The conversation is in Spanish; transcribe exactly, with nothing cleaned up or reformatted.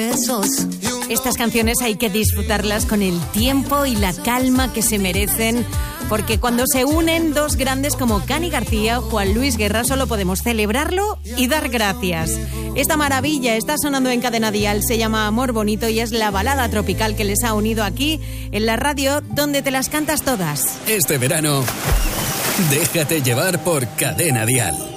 Estas canciones hay que disfrutarlas con el tiempo y la calma que se merecen, porque cuando se unen dos grandes como Cani García o Juan Luis Guerra solo podemos celebrarlo y dar gracias. Esta maravilla está sonando en Cadena Dial, se llama Amor Bonito y es la balada tropical que les ha unido aquí en la radio donde te las cantas todas. Este verano, déjate llevar por Cadena Dial.